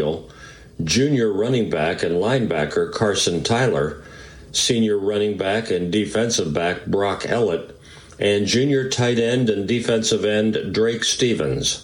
junior running back and linebacker Carson Tyler, senior running back and defensive back Brock Ellett, and junior tight end and defensive end Drake Stevens.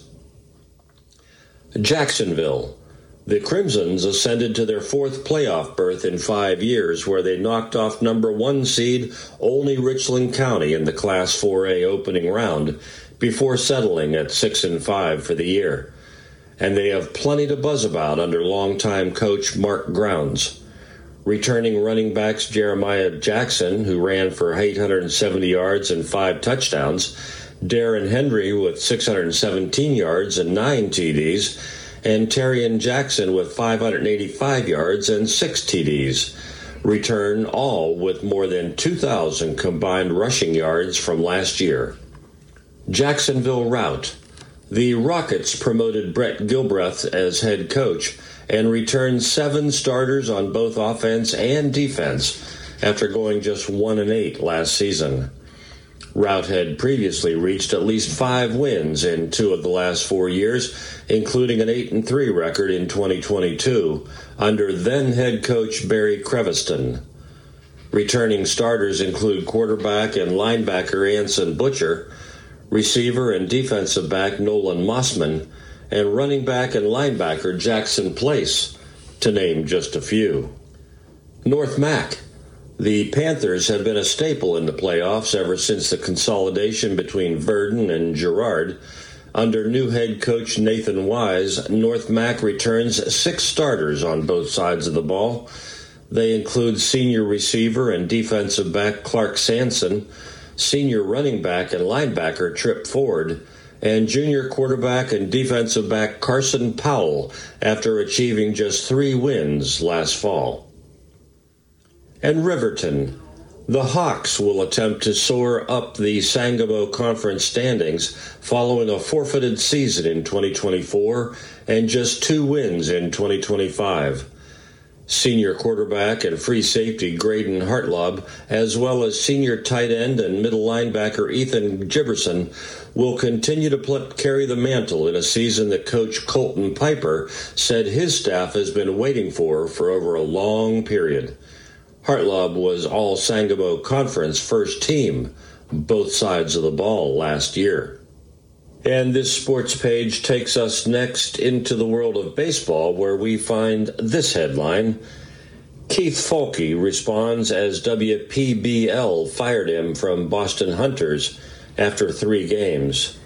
Jacksonville. The Crimsons ascended to their fourth playoff berth in 5 years, where they knocked off number 1 seed Olney Richland County in the Class 4A opening round before settling at 6-5 for the year. And they have plenty to buzz about under longtime coach Mark Grounds. Returning running backs Jeremiah Jackson, who ran for 870 yards and 5 touchdowns, Darren Henry with 617 yards and 9 TDs, and Terrion Jackson with 585 yards and 6 TDs, return all with more than 2,000 combined rushing yards from last year. Jacksonville rout. The Rockets promoted Brett Gilbreth as head coach and returned 7 starters on both offense and defense after going just 1-8 last season. Rout had previously reached at least 5 wins in 2 of the last 4 years, including an 8-3 record in 2022 under then head coach Barry Creviston. Returning starters include quarterback and linebacker Anson Butcher, receiver and defensive back Nolan Mossman, and running back and linebacker Jackson Place, to name just a few. North Mac. The Panthers have been a staple in the playoffs ever since the consolidation between Verdon and Girard. Under new head coach Nathan Wise, North Mac returns 6 starters on both sides of the ball. They include senior receiver and defensive back Clark Sanson, senior running back and linebacker Trip Ford, and junior quarterback and defensive back Carson Powell after achieving just 3 wins last fall. And Riverton. The Hawks will attempt to soar up the Sangamo Conference standings following a forfeited season in 2024 and just 2 wins in 2025. Senior quarterback and free safety Graydon Hartlob, as well as senior tight end and middle linebacker Ethan Giberson, will continue to carry the mantle in a season that Coach Colton Piper said his staff has been waiting for over a long period. Hartlob was all Sangamo Conference first team, both sides of the ball last year. And this sports page takes us next into the world of baseball, where we find this headline. Keith Foulke responds as WPBL fired him from Boston Hunters after 3 games.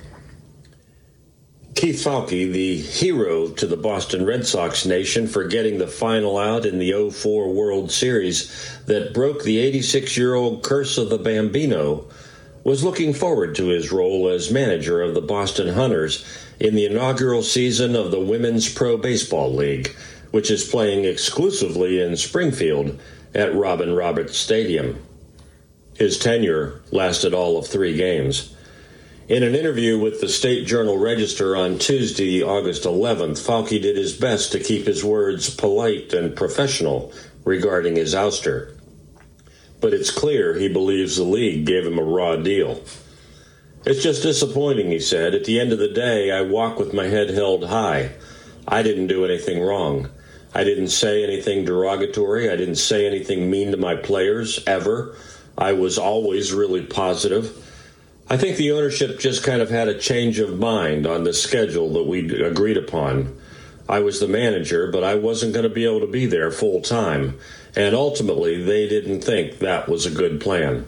Keith Foulke, the hero to the Boston Red Sox nation for getting the final out in the 2004 World Series that broke the 86-year-old curse of the Bambino, was looking forward to his role as manager of the Boston Hunters in the inaugural season of the Women's Pro Baseball League, which is playing exclusively in Springfield at Robin Roberts Stadium. His tenure lasted all of 3 games. In an interview with the State Journal-Register on Tuesday, August 11th, Foulke did his best to keep his words polite and professional regarding his ouster. But it's clear he believes the league gave him a raw deal. It's just disappointing, he said. At the end of the day, I walk with my head held high. I didn't do anything wrong. I didn't say anything derogatory. I didn't say anything mean to my players, ever. I was always really positive. I think the ownership just kind of had a change of mind on the schedule that we agreed upon. I was the manager, but I wasn't going to be able to be there full time, and ultimately they didn't think that was a good plan.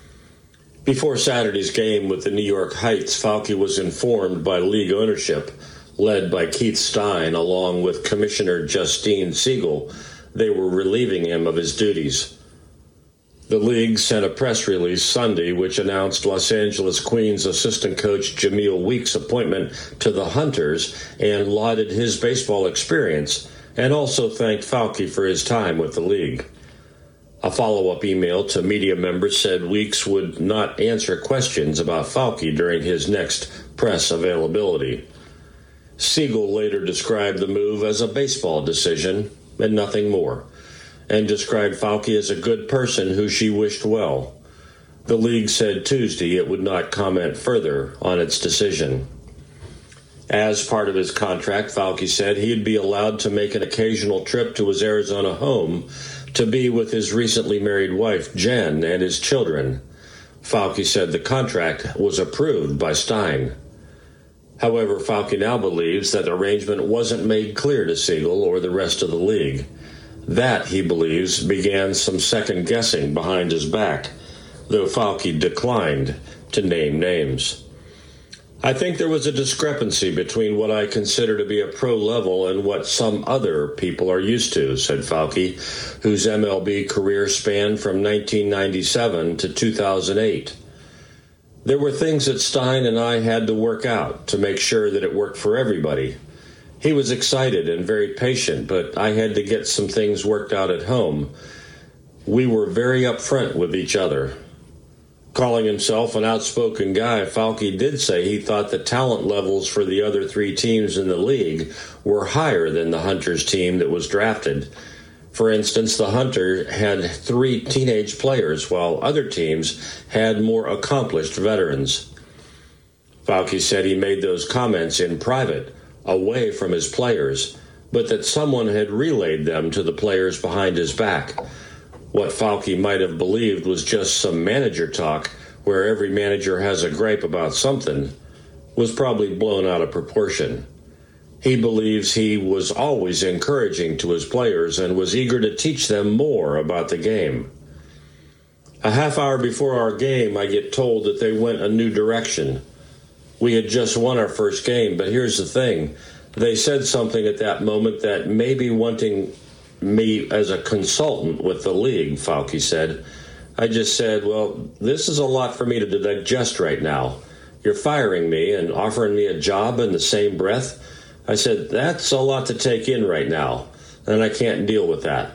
Before Saturday's game with the New York Heights, Foulke was informed by league ownership, led by Keith Stein along with Commissioner Justine Siegel, they were relieving him of his duties. The league sent a press release Sunday which announced Los Angeles Queens assistant coach Jameel Week's appointment to the Hunters and lauded his baseball experience, and also thanked Foulke for his time with the league. A follow-up email to media members said Weeks would not answer questions about Foulke during his next press availability. Siegel later described the move as a baseball decision and nothing more, and described Foulke as a good person who she wished well. The league said Tuesday it would not comment further on its decision. As part of his contract, Falke said he'd be allowed to make an occasional trip to his Arizona home to be with his recently married wife, Jen, and his children. Falke said the contract was approved by Stein. However, Falke now believes that the arrangement wasn't made clear to Siegel or the rest of the league. That, he believes, began some second-guessing behind his back, though Falke declined to name names. I think there was a discrepancy between what I consider to be a pro level and what some other people are used to, said Falke, whose MLB career spanned from 1997 to 2008. There were things that Stein and I had to work out to make sure that it worked for everybody. He was excited and very patient, but I had to get some things worked out at home. We were very upfront with each other. Calling himself an outspoken guy, Falke did say he thought the talent levels for the other three teams in the league were higher than the Hunters team that was drafted. For instance, the Hunter had 3 teenage players, while other teams had more accomplished veterans. Falke said he made those comments in private, away from his players, but that someone had relayed them to the players behind his back. What Falke might have believed was just some manager talk where every manager has a gripe about something was probably blown out of proportion. He believes he was always encouraging to his players and was eager to teach them more about the game. A half hour before our game, I get told that they went a new direction. We had just won our first game, but here's the thing. They said something at that moment that may be wanting me as a consultant with the league, Falke said. I just said, well, this is a lot for me to digest right now. You're firing me and offering me a job in the same breath. I said, that's a lot to take in right now, and I can't deal with that.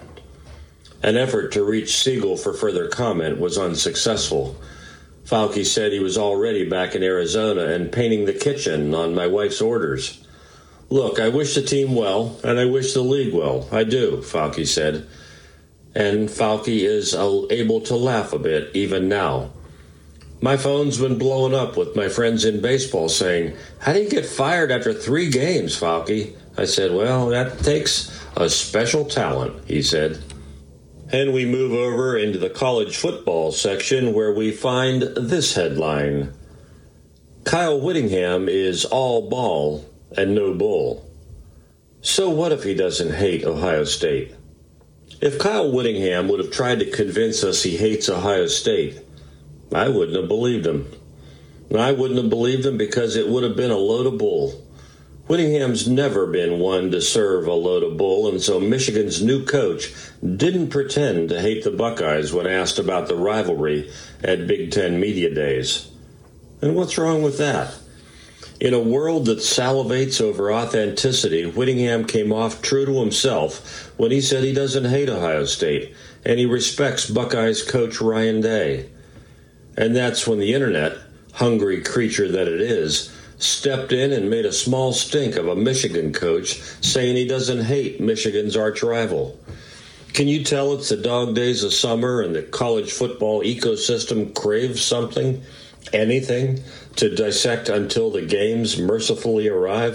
An effort to reach Siegel for further comment was unsuccessful. Falke said he was already back in Arizona and painting the kitchen on my wife's orders. Look, I wish the team well, and I wish the league well. I do, Falke said. And Falke is able to laugh a bit even now. My phone's been blowing up with my friends in baseball saying, how do you get fired after 3 games, Falke? I said, well, that takes a special talent, he said. And we move over into the college football section where we find this headline. Kyle Whittingham is all ball and no bull. So what if he doesn't hate Ohio State? If Kyle Whittingham would have tried to convince us he hates Ohio State, I wouldn't have believed him. I wouldn't have believed him because it would have been a load of bull. Whittingham's never been one to serve a load of bull, and so Michigan's new coach didn't pretend to hate the Buckeyes when asked about the rivalry at Big Ten Media Days. And what's wrong with that? In a world that salivates over authenticity, Whittingham came off true to himself when he said he doesn't hate Ohio State, and he respects Buckeyes coach Ryan Day. And that's when the internet, hungry creature that it is, stepped in and made a small stink of a Michigan coach saying he doesn't hate Michigan's arch-rival. Can you tell it's the dog days of summer and the college football ecosystem craves something, anything, to dissect until the games mercifully arrive?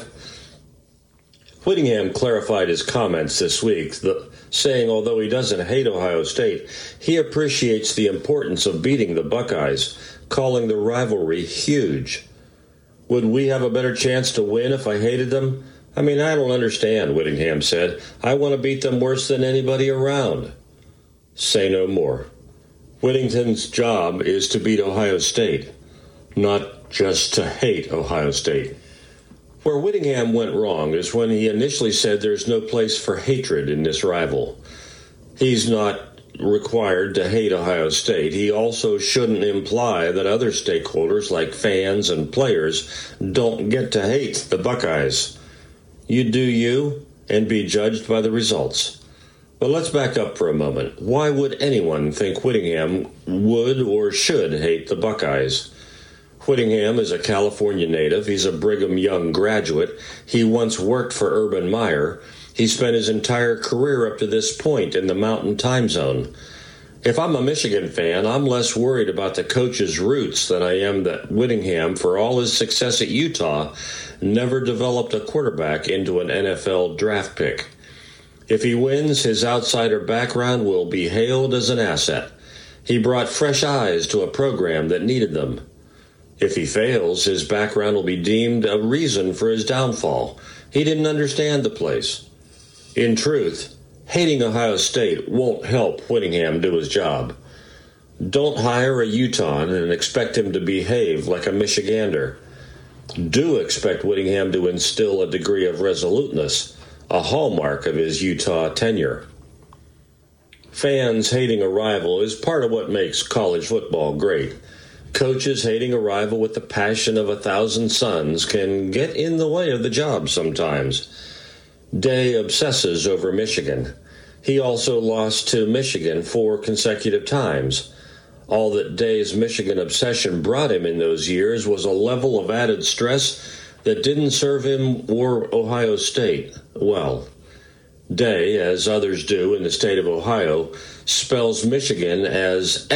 Whittingham clarified his comments this week, saying although he doesn't hate Ohio State, he appreciates the importance of beating the Buckeyes, calling the rivalry huge. Would we have a better chance to win if I hated them? I mean, I don't understand, Whittingham said. I want to beat them worse than anybody around. Say no more. Whittington's job is to beat Ohio State, not just to hate Ohio State. Where Whittingham went wrong is when he initially said there's no place for hatred in this rival. He's not required to hate Ohio State. He also shouldn't imply that other stakeholders like fans and players don't get to hate the Buckeyes. You do you and be judged by the results. But let's back up for a moment. Why would anyone think Whittingham would or should hate the Buckeyes? Whittingham is a California native. He's a Brigham Young graduate. He once worked for Urban Meyer. He spent his entire career up to this point in the Mountain Time Zone. If I'm a Michigan fan, I'm less worried about the coach's roots than I am that Whittingham, for all his success at Utah, never developed a quarterback into an NFL draft pick. If he wins, his outsider background will be hailed as an asset. He brought fresh eyes to a program that needed them. If he fails, his background will be deemed a reason for his downfall. He didn't understand the place. In truth, hating Ohio State won't help Whittingham do his job. Don't hire a Utahn and expect him to behave like a Michigander. Do expect Whittingham to instill a degree of resoluteness, a hallmark of his Utah tenure. Fans hating a rival is part of what makes college football great. Coaches hating a rival with the passion of 1,000 suns can get in the way of the job sometimes. Day obsesses over Michigan. He also lost to Michigan 4 consecutive times. All that Day's Michigan obsession brought him in those years was a level of added stress that didn't serve him or Ohio State well. Day, as others do in the state of Ohio, spells Michigan as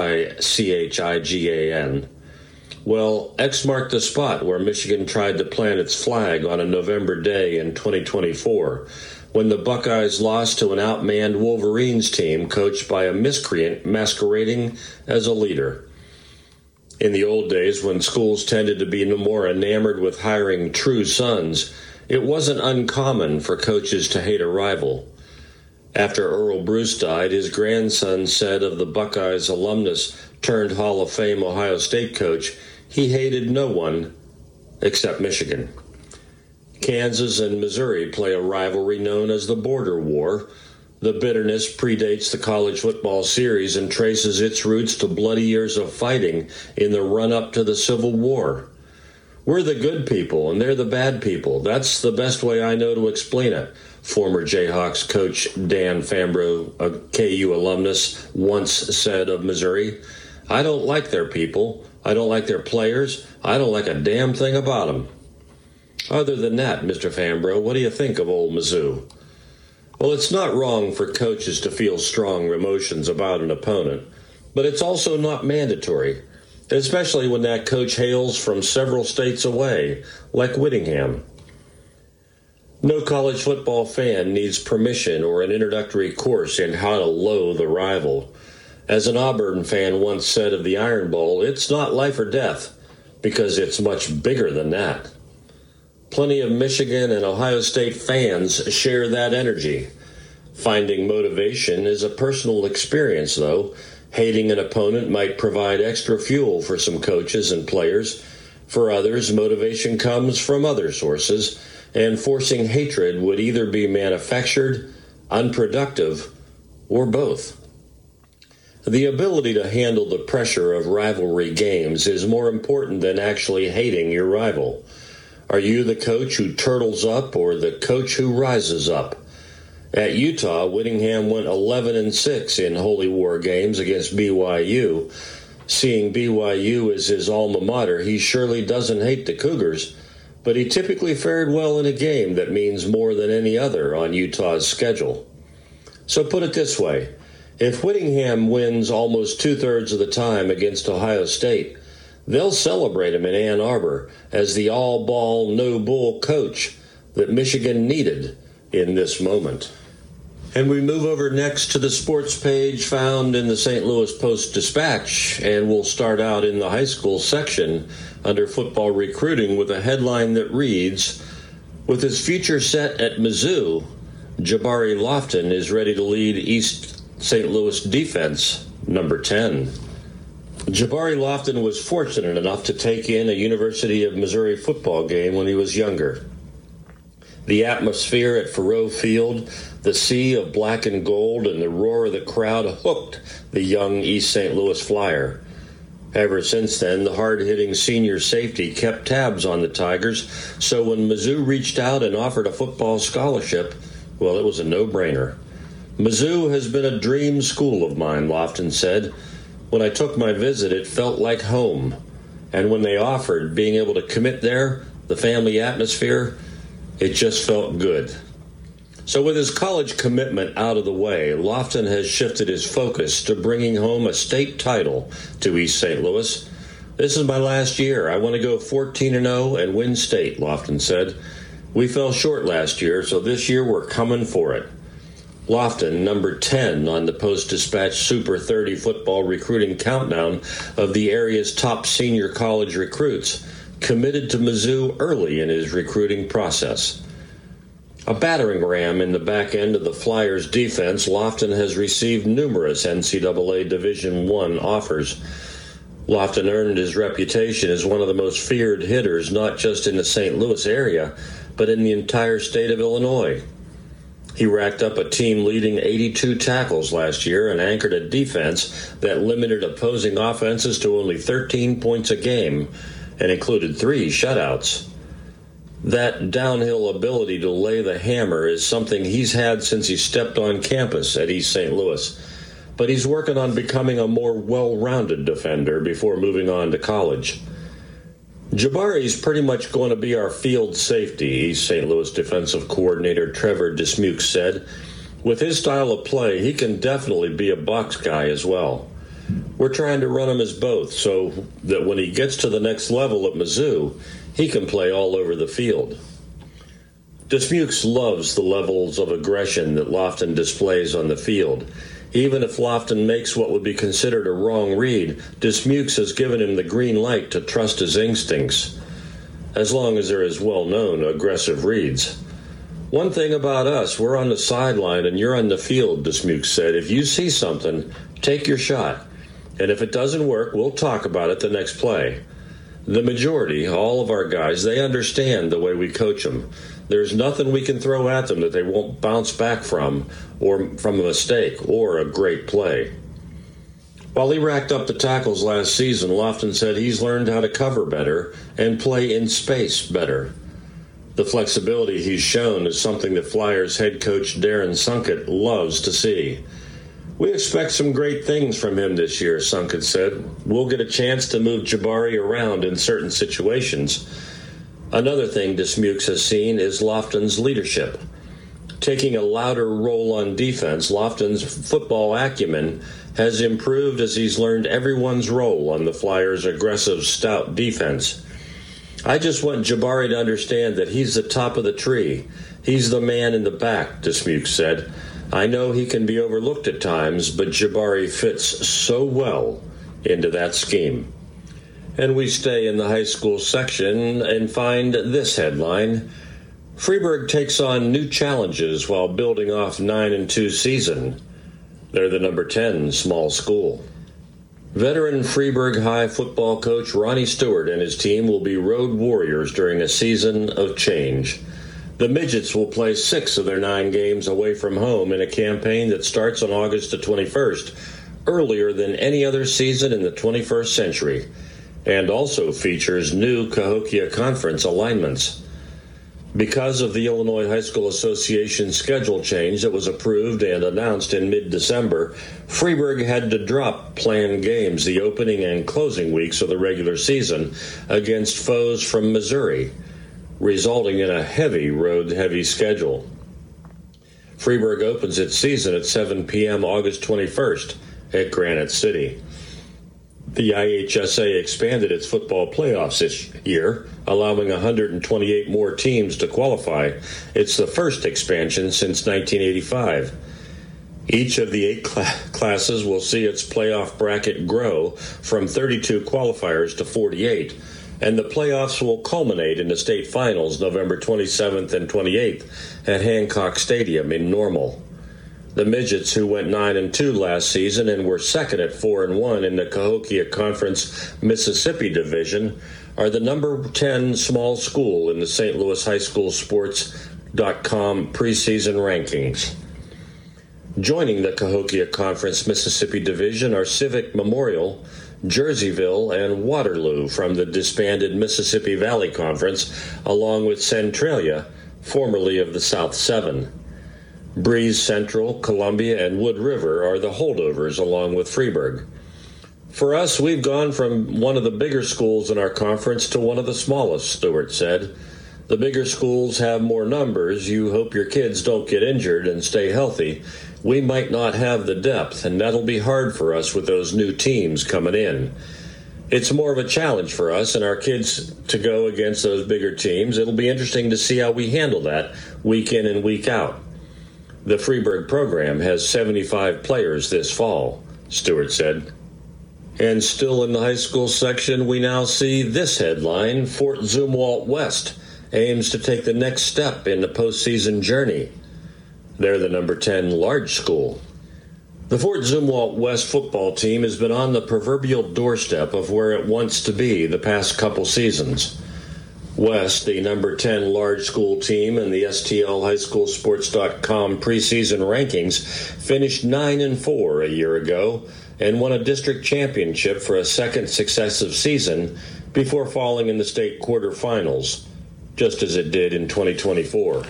Xichigan. Well, X marked the spot where Michigan tried to plant its flag on a November day in 2024, when the Buckeyes lost to an outmanned Wolverines team coached by a miscreant masquerading as a leader. In the old days, when schools tended to be more enamored with hiring true sons, it wasn't uncommon for coaches to hate a rival. After Earl Bruce died, his grandson said of the Buckeyes alumnus turned Hall of Fame Ohio State coach, he hated no one except Michigan. Kansas and Missouri play a rivalry known as the Border War. The bitterness predates the college football series and traces its roots to bloody years of fighting in the run-up to the Civil War. We're the good people, and they're the bad people. That's the best way I know to explain it, former Jayhawks coach Dan Fambro, a KU alumnus, once said of Missouri. I don't like their people. I don't like their players. I don't like a damn thing about them. Other than that, Mr. Fambro, what do you think of old Mizzou? Well, it's not wrong for coaches to feel strong emotions about an opponent, but it's also not mandatory, especially when that coach hails from several states away, like Whittingham. No college football fan needs permission or an introductory course in how to loathe a rival. As an Auburn fan once said of the Iron Bowl, it's not life or death, because it's much bigger than that. Plenty of Michigan and Ohio State fans share that energy. Finding motivation is a personal experience, though. Hating an opponent might provide extra fuel for some coaches and players. For others, motivation comes from other sources, and forcing hatred would either be manufactured, unproductive, or both. The ability to handle the pressure of rivalry games is more important than actually hating your rival. Are you the coach who turtles up or the coach who rises up? At Utah, Whittingham went 11-6 in Holy War games against BYU. Seeing BYU as his alma mater, he surely doesn't hate the Cougars, but he typically fared well in a game that means more than any other on Utah's schedule. So put it this way, if Whittingham wins almost 2/3 of the time against Ohio State, they'll celebrate him in Ann Arbor as the all-ball, no-bull coach that Michigan needed in this moment. And we move over next to the sports page found in the St. Louis Post-Dispatch, and we'll start out in the high school section under football recruiting with a headline that reads, with his future set at Mizzou, Jabari Lofton is ready to lead East St. Louis defense, number 10. Jabari Lofton was fortunate enough to take in a University of Missouri football game when he was younger. The atmosphere at Faurot Field, the sea of black and gold, and the roar of the crowd hooked the young East St. Louis Flyer. Ever since then, the hard-hitting senior safety kept tabs on the Tigers, so when Mizzou reached out and offered a football scholarship, well, it was a no-brainer. Mizzou has been a dream school of mine, Lofton said. When I took my visit, it felt like home. And when they offered being able to commit there, the family atmosphere, it just felt good. So with his college commitment out of the way, Lofton has shifted his focus to bringing home a state title to East St. Louis. This is my last year. I want to go 14-0 and win state, Lofton said. We fell short last year, so this year we're coming for it. Lofton, number 10 on the Post-Dispatch Super 30 football recruiting countdown of the area's top senior college recruits, committed to Mizzou early in his recruiting process. A battering ram in the back end of the Flyers' defense, Lofton has received numerous NCAA Division I offers. Lofton earned his reputation as one of the most feared hitters, not just in the St. Louis area, but in the entire state of Illinois. He racked up a team-leading 82 tackles last year and anchored a defense that limited opposing offenses to only 13 points a game and included 3 shutouts. That downhill ability to lay the hammer is something he's had since he stepped on campus at East St. Louis, but he's working on becoming a more well-rounded defender before moving on to college. Jabari's pretty much going to be our field safety, East St. Louis defensive coordinator Trevor Dismuke said. With his style of play, he can definitely be a box guy as well. We're trying to run him as both so that when he gets to the next level at Mizzou, he can play all over the field. Dismukes loves the levels of aggression that Lofton displays on the field. Even if Lofton makes what would be considered a wrong read, Dismukes has given him the green light to trust his instincts, as long as they're his well-known aggressive reads. One thing about us, we're on the sideline and you're on the field, Dismukes said. If you see something, take your shot. And if it doesn't work, we'll talk about it the next play. The majority, all of our guys, they understand the way we coach them. There's nothing we can throw at them that they won't bounce back from, or from a mistake, or a great play. While he racked up the tackles last season, Lofton said he's learned how to cover better and play in space better. The flexibility he's shown is something that Flyers head coach Darren Sunkett loves to see. We expect some great things from him this year, Sunkett said. We'll get a chance to move Jabari around in certain situations. Another thing Dismukes has seen is Lofton's leadership. Taking a louder role on defense, Lofton's football acumen has improved as he's learned everyone's role on the Flyers' aggressive, stout defense. I just want Jabari to understand that he's the top of the tree. He's the man in the back, Dismukes said. I know he can be overlooked at times, but Jabari fits so well into that scheme. And we stay in the high school section and find this headline. Freeburg takes on new challenges while building off 9-2 season. They're the number 10 small school. Veteran Freeburg High football coach Ronnie Stewart and his team will be road warriors during a season of change. The Midgets will play 6 of their 9 games away from home in a campaign that starts on August the 21st, earlier than any other season in the 21st century, and also features new Cahokia Conference alignments. Because of the Illinois High School Association schedule change that was approved and announced in mid-December, Freeburg had to drop planned games the opening and closing weeks of the regular season against foes from Missouri, resulting in a heavy schedule. Freeburg opens its season at 7 p.m. August 21st at Granite City. The IHSA expanded its football playoffs this year, allowing 128 more teams to qualify. It's the first expansion since 1985. Each of the 8 classes will see its playoff bracket grow from 32 qualifiers to 48, and the playoffs will culminate in the state finals November 27th and 28th at Hancock Stadium in Normal. The Midgets, who went 9-2 last season and were second at 4-1 in the Cahokia Conference Mississippi Division, are the number 10 small school in the St. Louis High School Sports.com preseason rankings. Joining the Cahokia Conference Mississippi Division are Civic Memorial, Jerseyville, and Waterloo from the disbanded Mississippi Valley Conference, along with Centralia, formerly of the South Seven. Breeze Central, Columbia, and Wood River are the holdovers along with Freeburg. For us, we've gone from one of the bigger schools in our conference to one of the smallest, Stewart said. The bigger schools have more numbers. You hope your kids don't get injured and stay healthy. We might not have the depth, and that'll be hard for us with those new teams coming in. It's more of a challenge for us and our kids to go against those bigger teams. It'll be interesting to see how we handle that week in and week out. The Freeburg program has 75 players this fall, Stewart said. And still in the high school section, we now see this headline: Fort Zumwalt West aims to take the next step in the postseason journey. They're the number 10 large school. The Fort Zumwalt West football team has been on the proverbial doorstep of where it wants to be the past couple seasons. West, the number 10 large school team in the STL Highschoolsports.com preseason rankings, finished 9-4 a year ago and won a district championship for a second successive season before falling in the state quarterfinals, just as it did in 2024.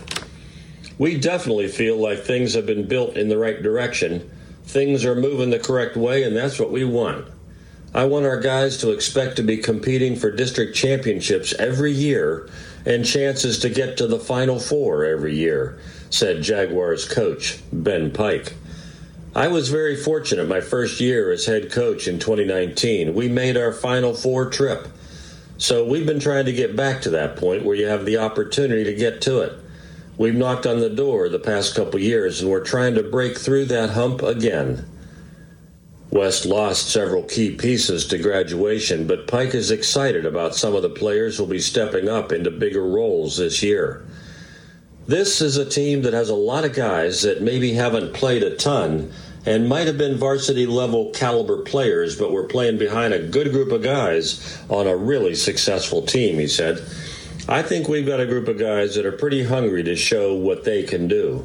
We definitely feel like things have been built in the right direction. Things are moving the correct way, and that's what we want. I want our guys to expect to be competing for district championships every year and chances to get to the Final Four every year, said Jaguars coach Ben Pike. I was very fortunate my first year as head coach in 2019. We made our Final Four trip. So we've been trying to get back to that point where you have the opportunity to get to it. We've knocked on the door the past couple years, and we're trying to break through that hump again. West lost several key pieces to graduation, but Pike is excited about some of the players who will be stepping up into bigger roles this year. This is a team that has a lot of guys that maybe haven't played a ton and might have been varsity level caliber players, but were playing behind a good group of guys on a really successful team, he said. I think we've got a group of guys that are pretty hungry to show what they can do.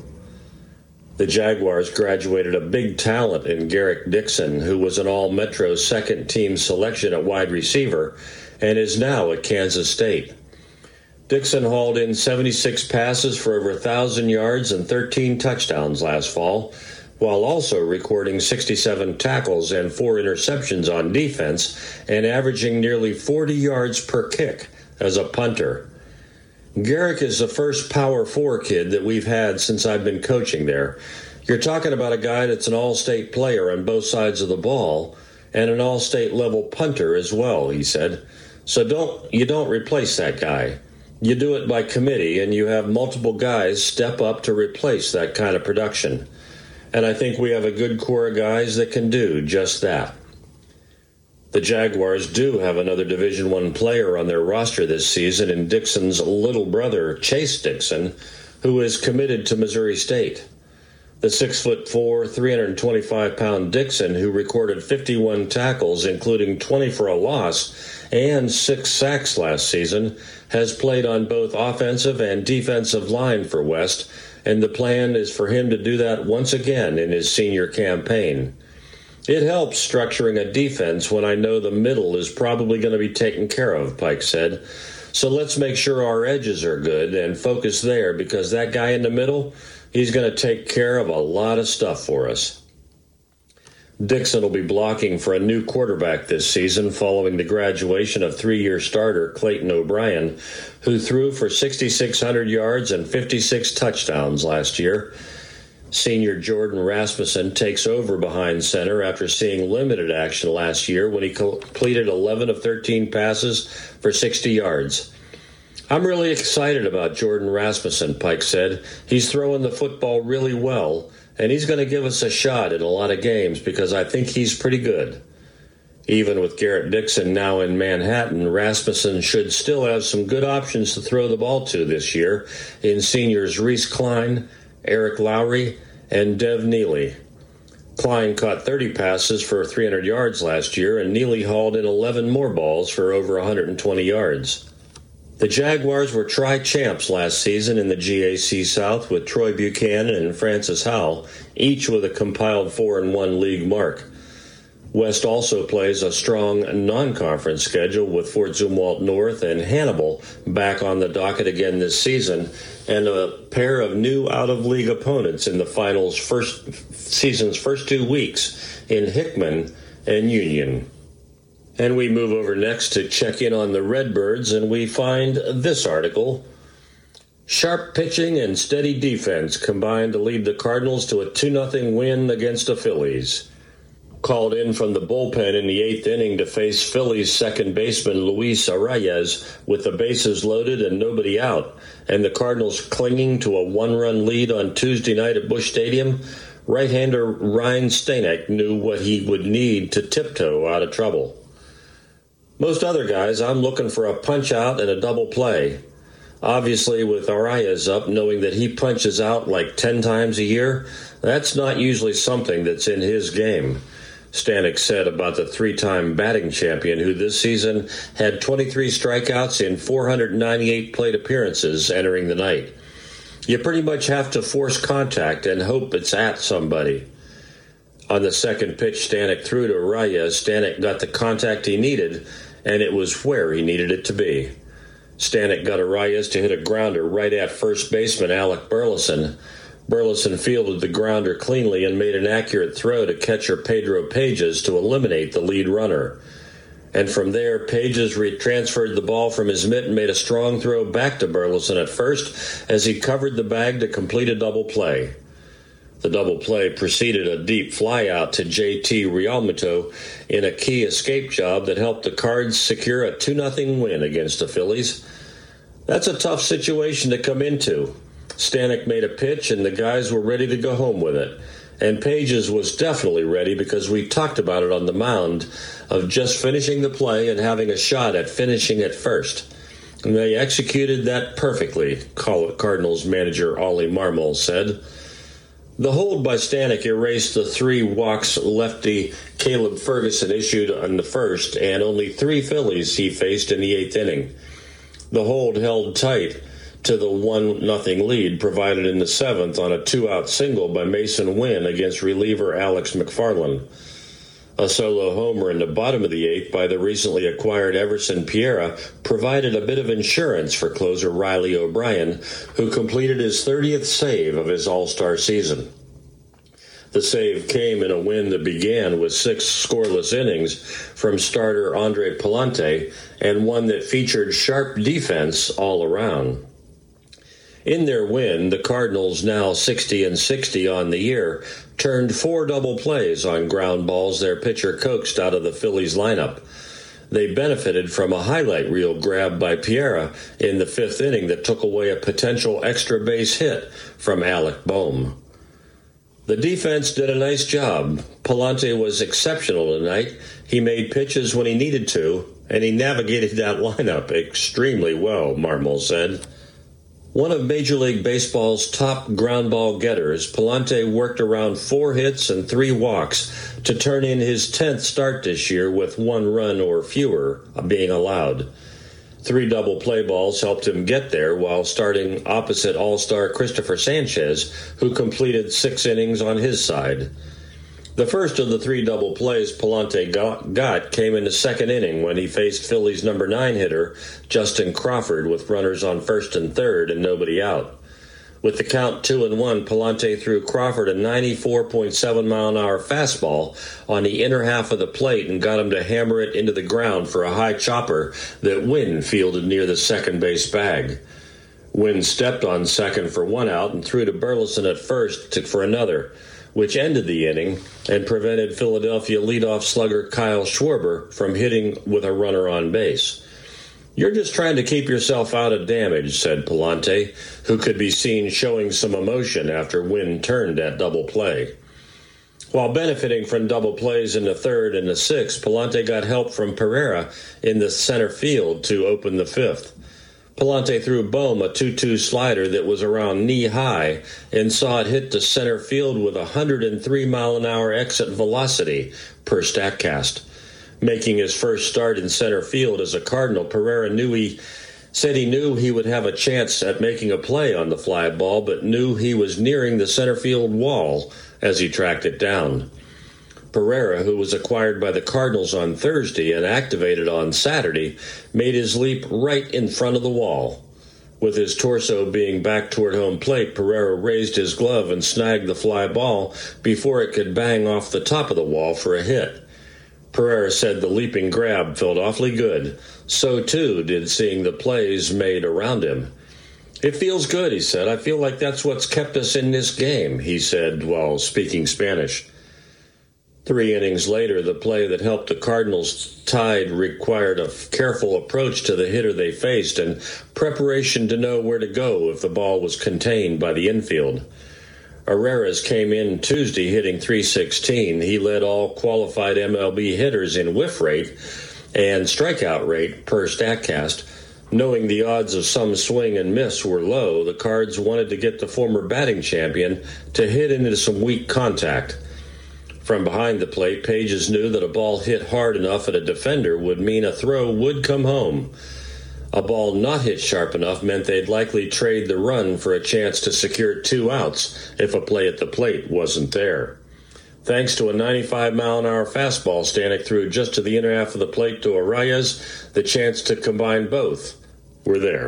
The Jaguars graduated a big talent in Garrick Dixon, who was an All-Metro second-team selection at wide receiver and is now at Kansas State. Dixon hauled in 76 passes for over 1,000 yards and 13 touchdowns last fall, while also recording 67 tackles and 4 interceptions on defense and averaging nearly 40 yards per kick as a punter. Garrick is the first Power 4 kid that we've had since I've been coaching there. You're talking about a guy that's an all-state player on both sides of the ball and an all-state level punter as well, he said. So you don't replace that guy. You do it by committee, and you have multiple guys step up to replace that kind of production. And I think we have a good core of guys that can do just that. The Jaguars do have another Division I player on their roster this season in Dixon's little brother, Chase Dixon, who is committed to Missouri State. The 6'4", 325-pound Dixon, who recorded 51 tackles, including 20 for a loss and 6 sacks last season, has played on both offensive and defensive line for West, and the plan is for him to do that once again in his senior campaign. It helps structuring a defense when I know the middle is probably going to be taken care of, Pike said. So let's make sure our edges are good and focus there, because that guy in the middle, he's going to take care of a lot of stuff for us. Dixon will be blocking for a new quarterback this season following the graduation of 3-year starter Clayton O'Brien, who threw for 6,600 yards and 56 touchdowns last year. Senior Jordan Rasmussen takes over behind center after seeing limited action last year when he completed 11 of 13 passes for 60 yards. I'm really excited about Jordan Rasmussen, Pike said. He's throwing the football really well, and he's going to give us a shot in a lot of games because I think he's pretty good. Even with Garrett Dixon now in Manhattan, Rasmussen should still have some good options to throw the ball to this year in seniors Reese Klein, Eric Lowry, and Dev Neely. Klein caught 30 passes for 300 yards last year, and Neely hauled in 11 more balls for over 120 yards. The Jaguars were tri-champs last season in the GAC South with Troy Buchanan and Francis Howell, each with a compiled 4-1 league mark. West also plays a strong non-conference schedule with Fort Zumwalt North and Hannibal back on the docket again this season, and a pair of new out-of-league opponents in the season's first 2 weeks in Hickman and Union. And we move over next to check in on the Redbirds, and we find this article. Sharp pitching and steady defense combined to lead the Cardinals to a 2-0 win against the Phillies. called in from the bullpen in the eighth inning to face Phillies second baseman Luis Arraez with the bases loaded and nobody out, and the Cardinals clinging to a one-run lead on Tuesday night at Busch Stadium, right-hander Ryan Stanek knew what he would need to tiptoe out of trouble. Most other guys, I'm looking for a punch-out and a double play. Obviously, with Arraez up, knowing that he punches out like 10 times a year, that's not usually something that's in his game, Stanek said about the three-time batting champion who this season had 23 strikeouts in 498 plate appearances entering the night. You pretty much have to force contact and hope it's at somebody. On the second pitch Stanek threw to Arraez, Stanek got the contact he needed, and it was where he needed it to be. Stanek got Arraez to hit a grounder right at first baseman Alec Burleson. Burleson fielded the grounder cleanly and made an accurate throw to catcher Pedro Pages to eliminate the lead runner. And from there, Pages transferred the ball from his mitt and made a strong throw back to Burleson at first as he covered the bag to complete a double play. The double play preceded a deep flyout to J.T. Realmuto in a key escape job that helped the Cards secure a 2-0 win against the Phillies. That's a tough situation to come into. Stanek made a pitch, and the guys were ready to go home with it. And Pages was definitely ready because we talked about it on the mound of just finishing the play and having a shot at finishing it first. And they executed that perfectly, Cardinals manager Ollie Marmol said. The hold by Stanek erased the 3 walks lefty Caleb Ferguson issued in the first and only 3 Phillies he faced in the 8th inning. The hold held tight to the 1-0 lead provided in the 7th on a 2-out single by Mason Wynn against reliever Alex McFarland. A solo homer in the bottom of the 8th by the recently acquired Everson Pereira provided a bit of insurance for closer Riley O'Brien, who completed his 30th save of his All-Star season. The save came in a win that began with 6 scoreless innings from starter Andre Pallante and one that featured sharp defense all around. In their win, the Cardinals, now 60-60 on the year, turned 4 double plays on ground balls their pitcher coaxed out of the Phillies lineup. They benefited from a highlight reel grab by Pereira in the 5th inning that took away a potential extra base hit from Alec Bohm. The defense did a nice job. Pallante was exceptional tonight. He made pitches when he needed to, and he navigated that lineup extremely well, Marmol said. One of Major League Baseball's top ground ball getters, Pallante worked around 4 hits and 3 walks to turn in his 10th start this year with 1 run or fewer being allowed. 3 double play balls helped him get there while starting opposite All-Star Christopher Sanchez, who completed 6 innings on his side. The first of the 3 double plays Pallante got came in the 2nd inning when he faced Phillies number 9 hitter Justin Crawford with runners on 1st and 3rd and nobody out. With the count 2-1, Pallante threw Crawford a 94.7-mile-an-hour fastball on the inner half of the plate and got him to hammer it into the ground for a high chopper that Wynn fielded near the second base bag. Wynn stepped on second for 1 out and threw to Burleson at first for another, which ended the inning and prevented Philadelphia leadoff slugger Kyle Schwarber from hitting with a runner on base. "You're just trying to keep yourself out of damage," said Pallante, who could be seen showing some emotion after Wynn turned that double play. While benefiting from double plays in the 3rd and the 6th, Pallante got help from Pereira in the center field to open the 5th. Pallante threw Bohm a 2-2 slider that was around knee-high and saw it hit to center field with 103-mile-an-hour exit velocity per StatCast. Making his first start in center field as a Cardinal, Pereira said he knew he would have a chance at making a play on the fly ball, but knew he was nearing the center field wall as he tracked it down. Pereira, who was acquired by the Cardinals on Thursday and activated on Saturday, made his leap right in front of the wall. With his torso being back toward home plate, Pereira raised his glove and snagged the fly ball before it could bang off the top of the wall for a hit. Pereira said the leaping grab felt awfully good. So, too, did seeing the plays made around him. "It feels good," he said. "I feel like that's what's kept us in this game," he said while speaking Spanish. 3 innings later, the play that helped the Cardinals tide required a careful approach to the hitter they faced and preparation to know where to go if the ball was contained by the infield. Herrera came in Tuesday hitting .316. He led all qualified MLB hitters in whiff rate and strikeout rate per StatCast. Knowing the odds of some swing and miss were low, the Cards wanted to get the former batting champion to hit into some weak contact. From behind the plate, Pages knew that a ball hit hard enough at a defender would mean a throw would come home. A ball not hit sharp enough meant they'd likely trade the run for a chance to secure 2 outs if a play at the plate wasn't there. Thanks to a 95-mile-an-hour fastball, Stanek threw just to the inner half of the plate to Arraez. The chance to combine both were there.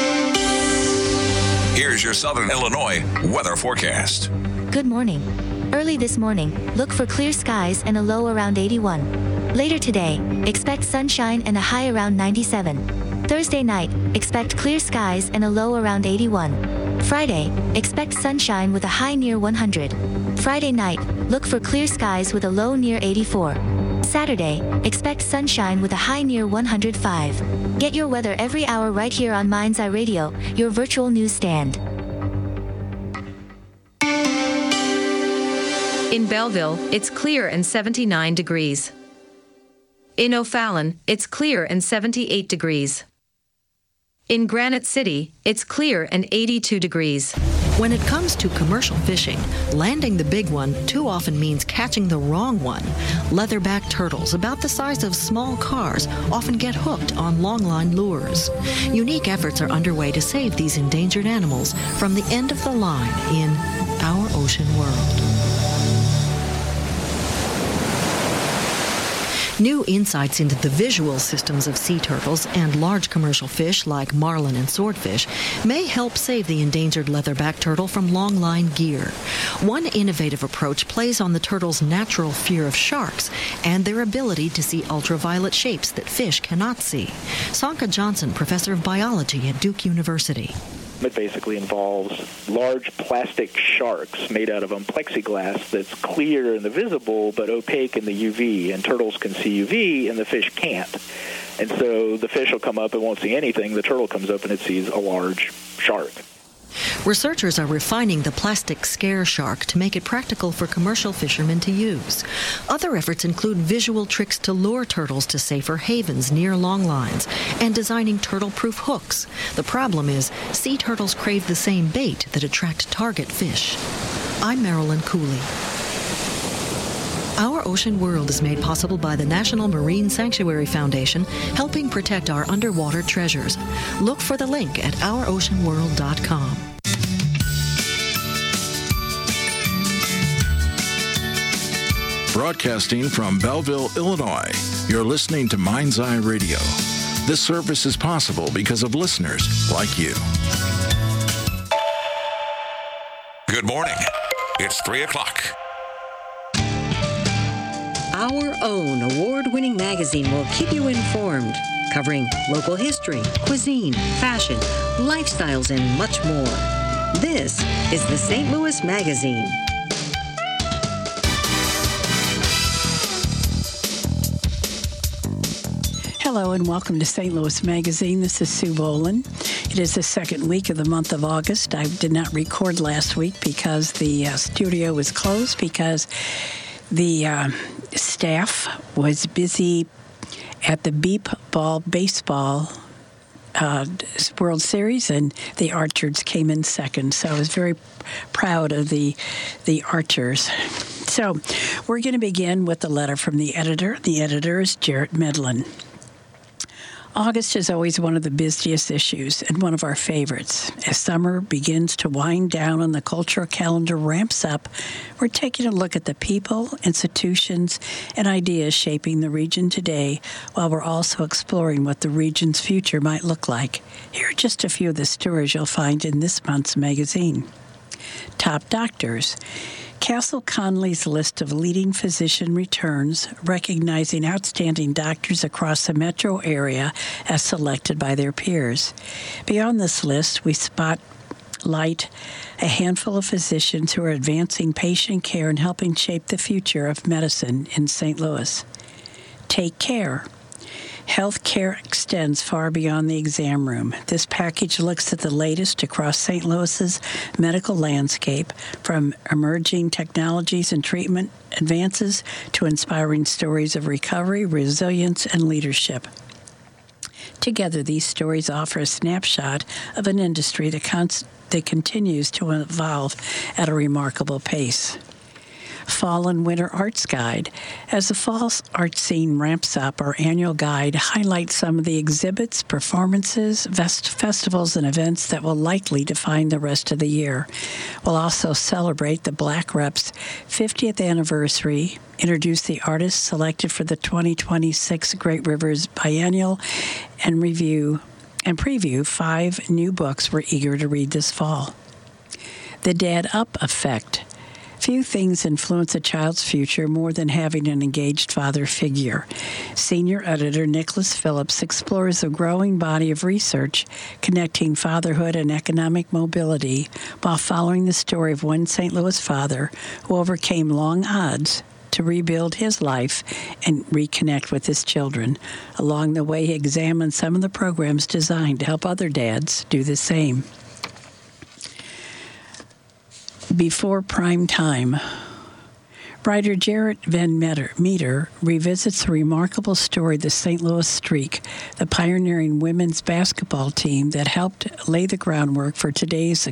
Here's your Southern Illinois weather forecast. Good morning. Early this morning, look for clear skies and a low around 81. Later today, expect sunshine and a high around 97. Thursday night, expect clear skies and a low around 81. Friday, expect sunshine with a high near 100. Friday night, look for clear skies with a low near 84. Saturday, expect sunshine with a high near 105. Get your weather every hour right here on Mind's Eye Radio, your virtual newsstand. In Belleville, it's clear and 79 degrees. In O'Fallon, it's clear and 78 degrees. In Granite City, it's clear and 82 degrees. When it comes to commercial fishing, landing the big one too often means catching the wrong one. Leatherback turtles, about the size of small cars, often get hooked on longline lures. Unique efforts are underway to save these endangered animals from the end of the line in Our Ocean World. New insights into the visual systems of sea turtles and large commercial fish like marlin and swordfish may help save the endangered leatherback turtle from longline gear. One innovative approach plays on the turtle's natural fear of sharks and their ability to see ultraviolet shapes that fish cannot see. Sanka Johnson, professor of biology at Duke University. It basically involves large plastic sharks made out of plexiglass that's clear in the visible but opaque in the UV, and turtles can see UV and the fish can't. And so the fish will come up and won't see anything. The turtle comes up and it sees a large shark. Researchers are refining the plastic scare shark to make it practical for commercial fishermen to use. Other efforts include visual tricks to lure turtles to safer havens near longlines and designing turtle-proof hooks. The problem is, sea turtles crave the same bait that attract target fish. I'm Marilyn Cooley. Our Ocean World is made possible by the National Marine Sanctuary Foundation, helping protect our underwater treasures. Look for the link at ouroceanworld.com. Broadcasting from Belleville, Illinois, you're listening to Mind's Eye Radio. This service is possible because of listeners like you. Good morning. It's 3 o'clock. Our own award-winning magazine will keep you informed, covering local history, cuisine, fashion, lifestyles, and much more. This is the St. Louis Magazine. Hello and welcome to St. Louis Magazine. This is Sue Boland. It is the second week of the month of August. I did not record last week because the studio was closed because the staff was busy at the Beep Ball Baseball World Series, and the Archers came in second. So I was very proud of the Archers. So we're going to begin with the letter from the editor. The editor is Jarrett Medlin. August is always one of the busiest issues and one of our favorites. As summer begins to wind down and the cultural calendar ramps up, we're taking a look at the people, institutions, and ideas shaping the region today, while we're also exploring what the region's future might look like. Here are just a few of the stories you'll find in this month's magazine. Top doctors. Castle Conley's list of leading physician returns, recognizing outstanding doctors across the metro area as selected by their peers. Beyond this list, we spot spotlight a handful of physicians who are advancing patient care and helping shape the future of medicine in St. Louis. Take care. Health care extends far beyond the exam room. This package looks at the latest across St. Louis's medical landscape, from emerging technologies and treatment advances to inspiring stories of recovery, resilience, and leadership. Together, these stories offer a snapshot of an industry that continues to evolve at a remarkable pace. Fall and Winter Arts Guide. As the fall art scene ramps up, our annual guide highlights some of the exhibits, performances, festivals, and events that will likely define the rest of the year. We'll also celebrate the Black Rep's 50th anniversary, introduce the artists selected for the 2026 Great Rivers Biennial, and preview 5 new books we're eager to read this fall. The Dad Up Effect. Few things influence a child's future more than having an engaged father figure. Senior editor Nicholas Phillips explores a growing body of research connecting fatherhood and economic mobility while following the story of one St. Louis father who overcame long odds to rebuild his life and reconnect with his children. Along the way, he examines some of the programs designed to help other dads do the same. Before Prime Time, writer Jarrett Van Meter revisits the remarkable story of the St. Louis Streak, the pioneering women's basketball team that helped lay the groundwork for today's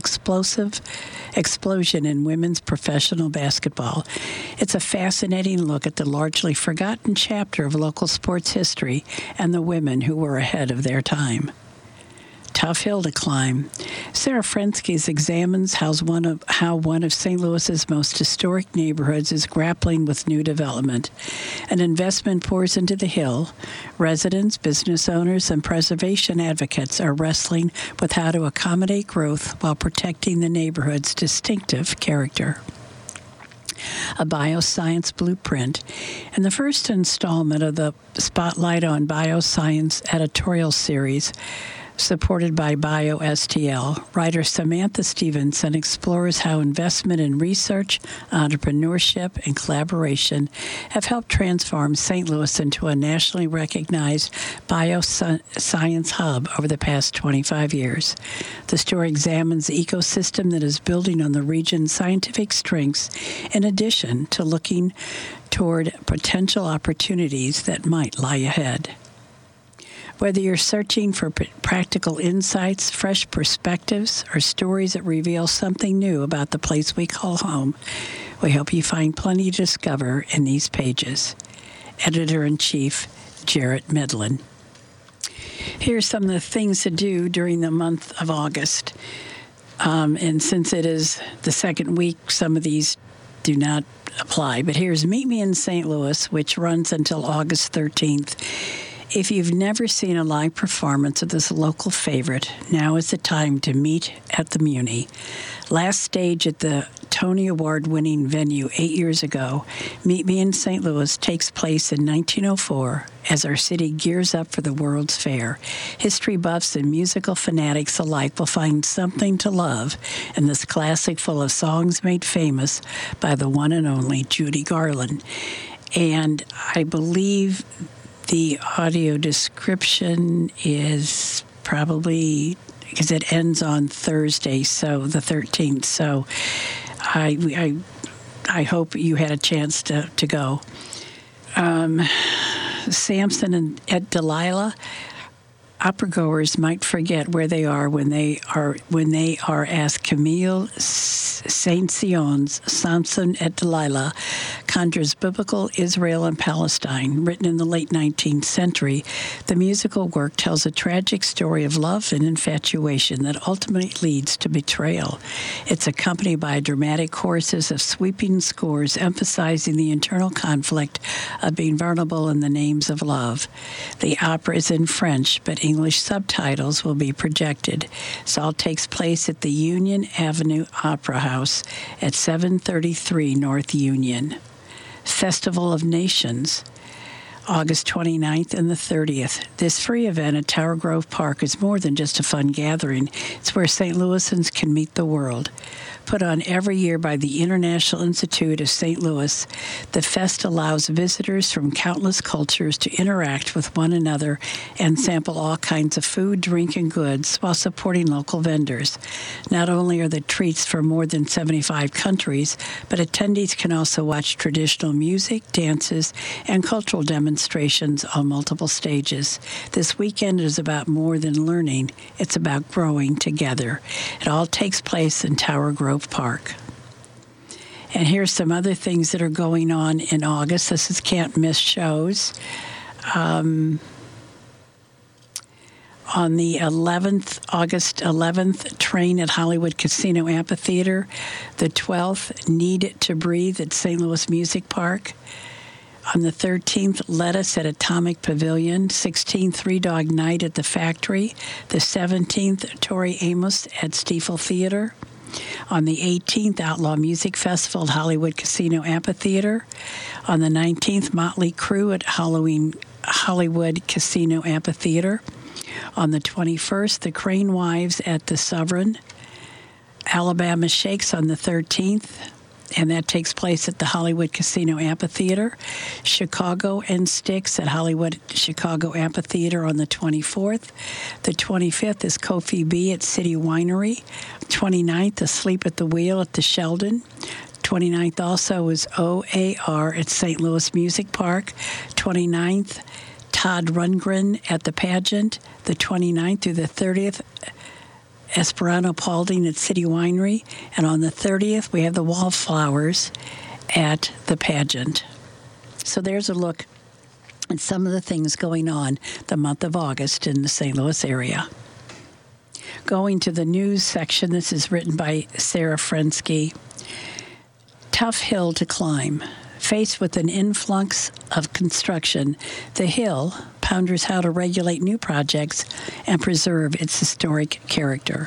explosion in women's professional basketball. It's a fascinating look at the largely forgotten chapter of local sports history and the women who were ahead of their time. Tough hill to climb. Sarah Frensky examines how one of St. Louis's most historic neighborhoods is grappling with new development. An investment pours into the hill. Residents, business owners, and preservation advocates are wrestling with how to accommodate growth while protecting the neighborhood's distinctive character. A bioscience blueprint. In the first installment of the Spotlight on Bioscience editorial series, supported by BioSTL, writer Samantha Stevenson explores how investment in research, entrepreneurship, and collaboration have helped transform St. Louis into a nationally recognized bioscience hub over the past 25 years. The story examines the ecosystem that is building on the region's scientific strengths, in addition to looking toward potential opportunities that might lie ahead. Whether you're searching for practical insights, fresh perspectives, or stories that reveal something new about the place we call home, we hope you find plenty to discover in these pages. Editor-in-Chief, Jarrett Medlin. Here's some of the things to do during the month of August. And since it is the second week, some of these do not apply. But here's Meet Me in St. Louis, which runs until August 13th. If you've never seen a live performance of this local favorite, now is the time to meet at the Muni. Last stage at the Tony Award-winning venue 8 years ago, Meet Me in St. Louis takes place in 1904 as our city gears up for the World's Fair. History buffs and musical fanatics alike will find something to love in this classic full of songs made famous by the one and only Judy Garland. And I believe the audio description is probably, because it ends on Thursday, so the 13th. So I hope you had a chance to go. Samson and Delilah. Opera-goers might forget where they are when they are as Camille Saint-Saëns' Samson et Delilah conjures biblical Israel and Palestine. Written in the late 19th century, the musical work tells a tragic story of love and infatuation that ultimately leads to betrayal. It's accompanied by dramatic choruses of sweeping scores emphasizing the internal conflict of being vulnerable in the names of love. The opera is in French, but English subtitles will be projected. This all takes place at the Union Avenue Opera House at 733 North Union. Festival of Nations. August 29th and the 30th. This free event at Tower Grove Park is more than just a fun gathering. It's where St. Louisans can meet the world. Put on every year by the International Institute of St. Louis, the fest allows visitors from countless cultures to interact with one another and sample all kinds of food, drink, and goods while supporting local vendors. Not only are the treats from more than 75 countries, but attendees can also watch traditional music, dances, and cultural demonstrations on multiple stages. This weekend is about more than learning. It's about growing together. It all takes place in Tower Grove Park. And here's some other things that are going on in August. This is can't miss shows. On the 11th, August 11th, Train at Hollywood Casino Amphitheater. The 12th, Need to Breathe at St. Louis Music Park. On the 13th, Lettuce at Atomic Pavilion. 16th, Three Dog Night at the Factory. The 17th, Tori Amos at Stiefel Theater. On the 18th, Outlaw Music Festival at Hollywood Casino Amphitheater. On the 19th, Motley Crue at Hollywood Casino Amphitheater. On the 21st, the Crane Wives at the Sovereign. Alabama Shakes on the 13th, and that takes place at the Hollywood Casino Amphitheater. Chicago and Styx at Hollywood Chicago Amphitheater on the 24th. The 25th is Kofi B at City Winery. 29th, Asleep at the Wheel at the Sheldon. 29th also is OAR at St. Louis Music Park. 29th, Todd Rundgren at the Pageant. The 29th through the 30th, Esperanto Paulding at City Winery. And on the 30th, we have the Wallflowers at the Pageant. So there's a look at some of the things going on the month of August in the St. Louis area. Going to the news section, this is written by Sarah Frensky. Tough hill to climb. Faced with an influx of construction, the Hill ponders how to regulate new projects and preserve its historic character.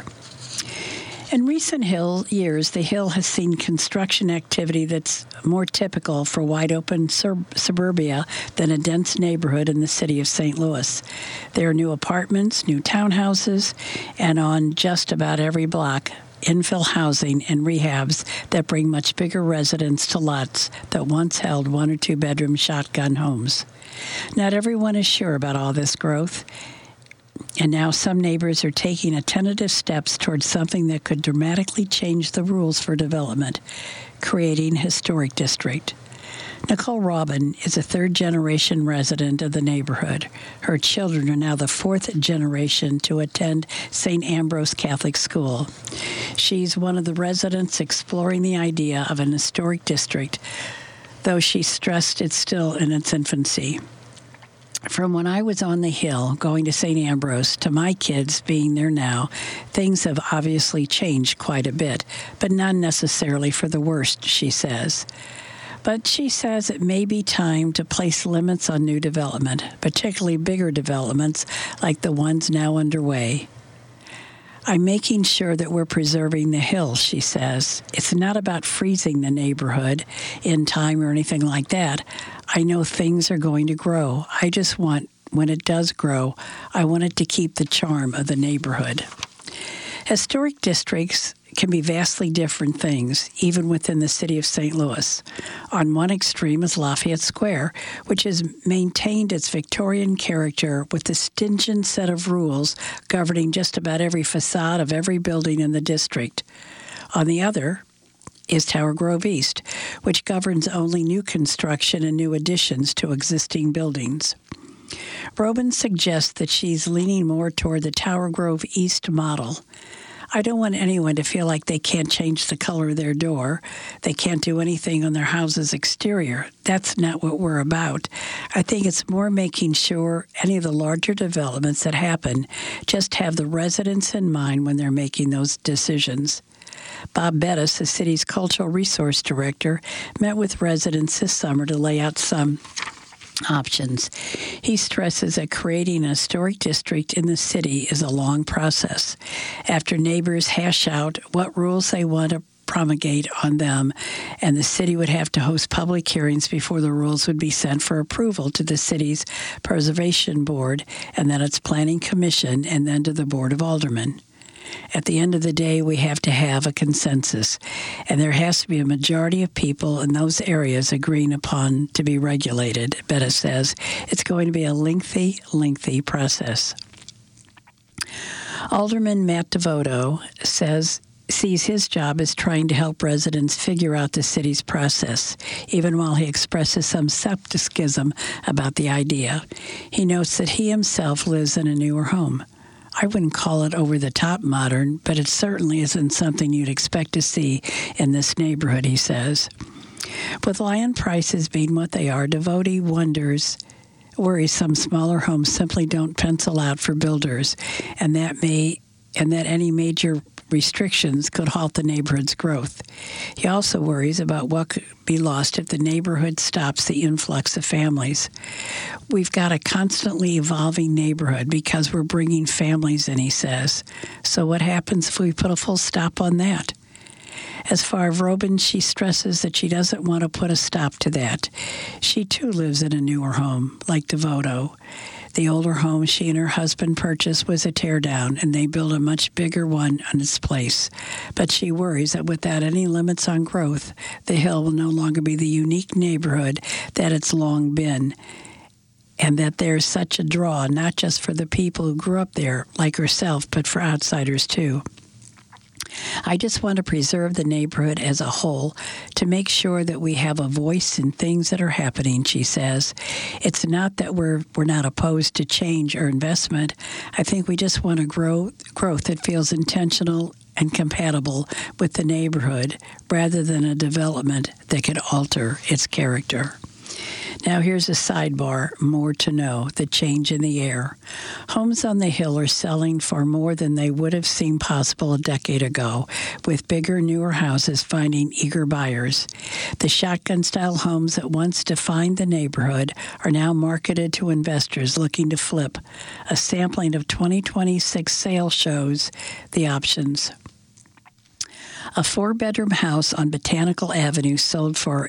In recent years, the Hill has seen construction activity that's more typical for wide-open suburbia than a dense neighborhood in the city of St. Louis. There are new apartments, new townhouses, and on just about every block, infill housing and rehabs that bring much bigger residents to lots that once held 1 or 2 bedroom shotgun homes. Not everyone is sure about all this growth, and now some neighbors are taking tentative steps towards something that could dramatically change the rules for development, creating a historic district. Nicole Robin is a third-generation resident of the neighborhood. Her children are now the fourth generation to attend St. Ambrose Catholic School. She's one of the residents exploring the idea of an historic district, though she stressed it's still in its infancy. From when I was on the Hill going to St. Ambrose to my kids being there now, things have obviously changed quite a bit, but not necessarily for the worst, she says. But she says it may be time to place limits on new development, particularly bigger developments like the ones now underway. I'm making sure that we're preserving the Hill, she says. It's not about freezing the neighborhood in time or anything like that. I know things are going to grow. I just want, when it does grow, I want it to keep the charm of the neighborhood. Historic districts can be vastly different things, even within the city of St. Louis. On one extreme is Lafayette Square, which has maintained its Victorian character with a stringent set of rules governing just about every facade of every building in the district. On the other is Tower Grove East, which governs only new construction and new additions to existing buildings. Robin suggests that she's leaning more toward the Tower Grove East model. I don't want anyone to feel like they can't change the color of their door. They can't do anything on their house's exterior. That's not what we're about. I think it's more making sure any of the larger developments that happen just have the residents in mind when they're making those decisions. Bob Bettis, the city's cultural resource director, met with residents this summer to lay out some options. He stresses that creating a historic district in the city is a long process. After neighbors hash out what rules they want to promulgate on them, and the city would have to host public hearings before the rules would be sent for approval to the city's Preservation Board, and then its Planning Commission, and then to the Board of Aldermen. At the end of the day, we have to have a consensus, and there has to be a majority of people in those areas agreeing upon to be regulated. Betta says it's going to be a lengthy process. Alderman Matt Devoto sees his job as trying to help residents figure out the city's process, even while he expresses some skepticism about the idea. He notes that he himself lives in a newer home. I wouldn't call it over-the-top modern, but it certainly isn't something you'd expect to see in this neighborhood, he says. With land prices being what they are, Devoto worries some smaller homes simply don't pencil out for builders, and that any major restrictions could halt the neighborhood's growth. He also worries about what could be lost if the neighborhood stops the influx of families. We've got a constantly evolving neighborhood because we're bringing families in, he says. So what happens if we put a full stop on that? As far as Robin, she stresses that she doesn't want to put a stop to that. She too lives in a newer home, like Devoto. The older home she and her husband purchased was a teardown, and they built a much bigger one on its place. But she worries that without any limits on growth, the Hill will no longer be the unique neighborhood that it's long been, and that there's such a draw, not just for the people who grew up there, like herself, but for outsiders too. I just want to preserve the neighborhood as a whole to make sure that we have a voice in things that are happening, she says. It's not that we're not opposed to change or investment. I think we just want a growth that feels intentional and compatible with the neighborhood rather than a development that could alter its character. Now here's a sidebar, more to know, the change in the air. Homes on the Hill are selling for more than they would have seemed possible a decade ago, with bigger, newer houses finding eager buyers. The shotgun-style homes that once defined the neighborhood are now marketed to investors looking to flip. A sampling of 2026 sales shows the options. A 4-bedroom house on Botanical Avenue sold for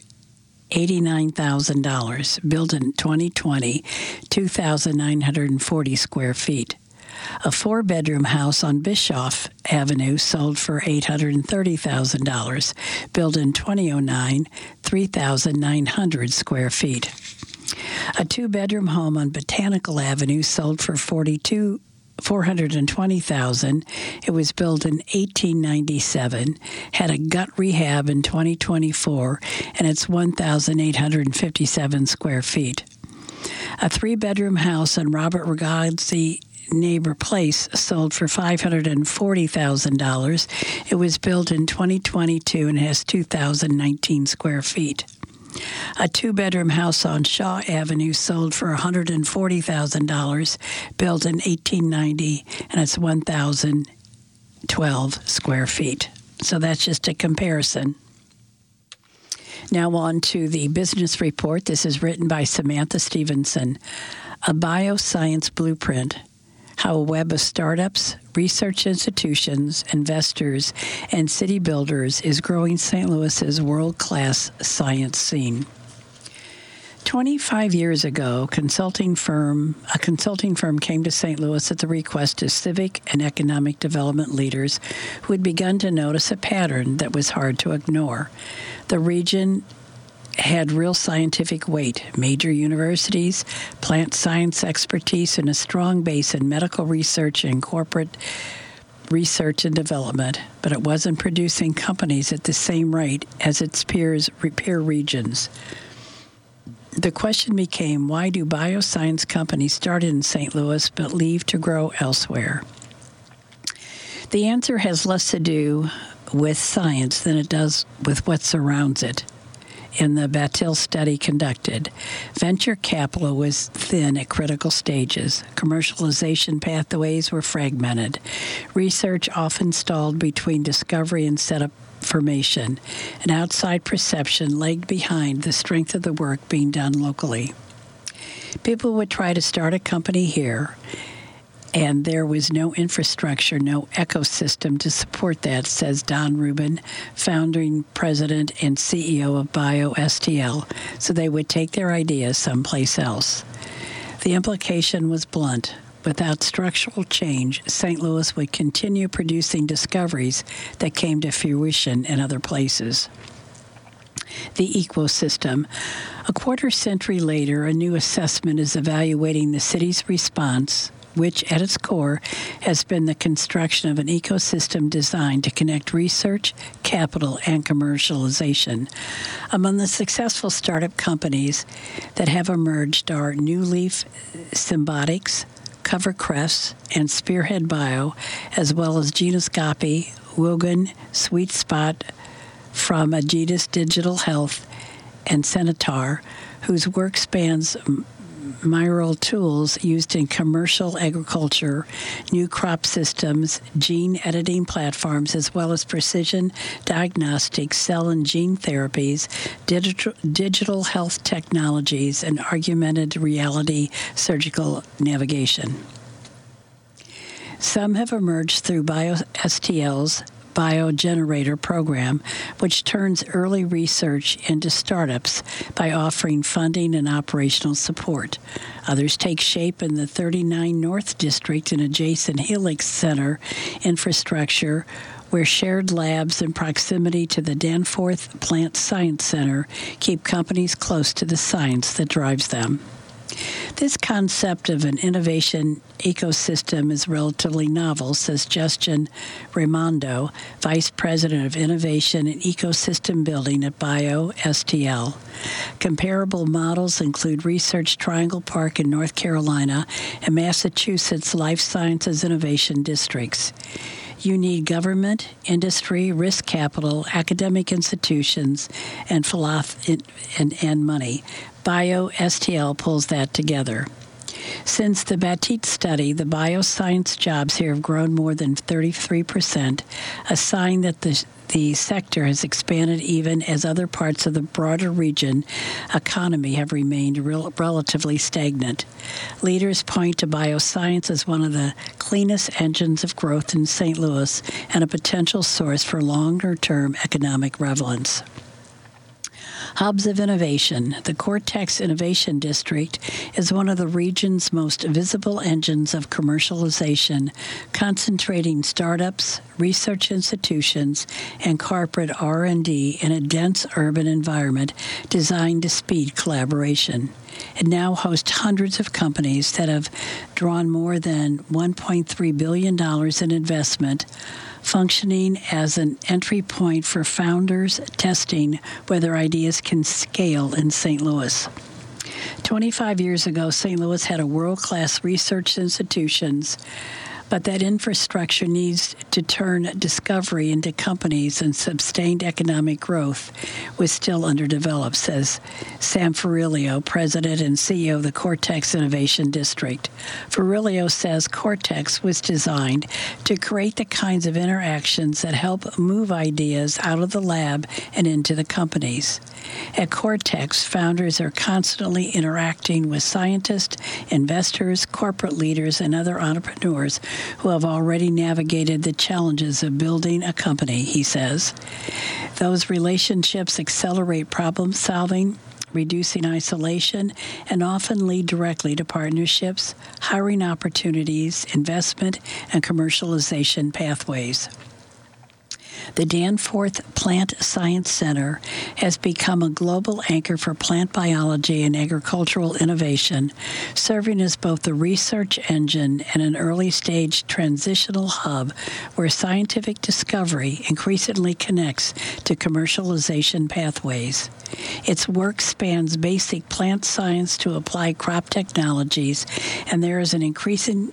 $89,000, built in 2020, 2,940 square feet. A 4-bedroom house on Bischoff Avenue sold for $830,000, built in 2009, 3,900 square feet. A 2-bedroom home on Botanical Avenue sold for $420,000. It was built in 1897, had a gut rehab in 2024, and it's 1,857 square feet. A 3-bedroom house on Robert Ragazzi Neighbor Place sold for $540,000. It was built in 2022 and has 2,019 square feet. A 2-bedroom house on Shaw Avenue sold for $140,000, built in 1890, and it's 1,012 square feet. So that's just a comparison. Now on to the business report. This is written by Samantha Stevenson. A bioscience blueprint. How a web of startups, research institutions, investors, and city builders is growing St. Louis's world-class science scene. 25 years ago, a consulting firm came to St. Louis at the request of civic and economic development leaders who had begun to notice a pattern that was hard to ignore. The region had real scientific weight, major universities, plant science expertise, and a strong base in medical research and corporate research and development, but it wasn't producing companies at the same rate as its peer regions. The question became, why do bioscience companies start in St. Louis but leave to grow elsewhere? The answer has less to do with science than it does with what surrounds it. In the Batil study conducted, venture capital was thin at critical stages. Commercialization pathways were fragmented. Research often stalled between discovery and setup formation. An outside perception lagged behind the strength of the work being done locally. People would try to start a company here, And there was no infrastructure, no ecosystem to support that, says Don Rubin, founding president and CEO of BioSTL. So they would take their ideas someplace else. The implication was blunt. Without structural change, St. Louis would continue producing discoveries that came to fruition in other places. The ecosystem. A quarter century later, a new assessment is evaluating the city's response, which at its core has been the construction of an ecosystem designed to connect research, capital, and commercialization. Among the successful startup companies that have emerged are New Leaf Symbiotics, CoverCrest, and Spearhead Bio, as well as Genoscopy, Wogan, Sweet Spot from Aegis Digital Health, and Centaur, whose work spans mineral tools used in commercial agriculture, new crop systems, gene editing platforms, as well as precision diagnostics, cell and gene therapies, digital health technologies, and augmented reality surgical navigation. Some have emerged through BioSTL's BioGenerator program, which turns early research into startups by offering funding and operational support. Others take shape in the 39 North District and adjacent Helix Center infrastructure, where shared labs and proximity to the Danforth Plant Science Center keep companies close to the science that drives them. This concept of an innovation ecosystem is relatively novel, says Justin Raimondo, Vice President of Innovation and Ecosystem Building at BioSTL. Comparable models include Research Triangle Park in North Carolina and Massachusetts Life Sciences Innovation Districts. You need government, industry, risk capital, academic institutions, and money. BioSTL pulls that together. Since the Batit study, the bioscience jobs here have grown more than 33%, a sign that the sector has expanded even as other parts of the broader region economy have remained relatively stagnant. Leaders point to bioscience as one of the cleanest engines of growth in St. Louis and a potential source for longer-term economic relevance. Hubs of innovation. The Cortex Innovation District is one of the region's most visible engines of commercialization, concentrating startups, research institutions, and corporate R&D in a dense urban environment designed to speed collaboration. It now hosts hundreds of companies that have drawn more than $1.3 billion in investment, functioning as an entry point for founders testing whether ideas can scale in St. Louis. 25 years ago, St. Louis had a world-class research institutions, but that infrastructure needs to turn discovery into companies, and sustained economic growth was still underdeveloped, says Sam Ferrilio, President and CEO of the Cortex Innovation District. Ferrilio says Cortex was designed to create the kinds of interactions that help move ideas out of the lab and into the companies. At Cortex, founders are constantly interacting with scientists, investors, corporate leaders, and other entrepreneurs who have already navigated the challenges of building a company, he says. Those relationships accelerate problem solving, reducing isolation, and often lead directly to partnerships, hiring opportunities, investment, and commercialization pathways. The Danforth Plant Science Center has become a global anchor for plant biology and agricultural innovation, serving as both a research engine and an early-stage transitional hub where scientific discovery increasingly connects to commercialization pathways. Its work spans basic plant science to applied crop technologies, and there is an increasing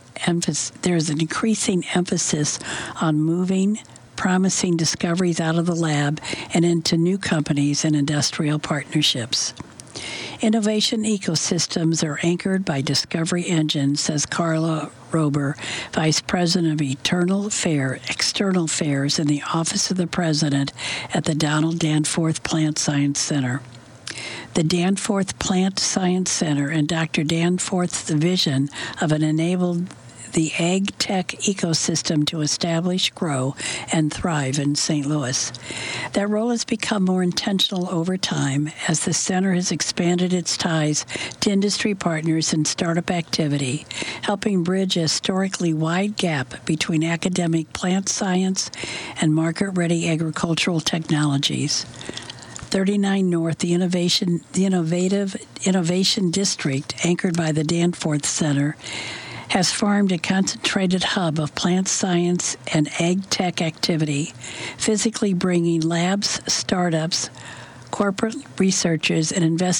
emphasis on moving promising discoveries out of the lab and into new companies and industrial partnerships. Innovation ecosystems are anchored by discovery engines, says Carla Rober, Vice President of External Affairs in the Office of the President at the Donald Danforth Plant Science Center. The Danforth Plant Science Center and Dr. Danforth's vision of an enabled the ag tech ecosystem to establish, grow, and thrive in St. Louis. That role has become more intentional over time as the center has expanded its ties to industry partners and startup activity, helping bridge a historically wide gap between academic plant science and market-ready agricultural technologies. 39 North, the innovative innovation district anchored by the Danforth Center, has formed a concentrated hub of plant science and ag tech activity, physically bringing labs, startups, corporate researchers, and investors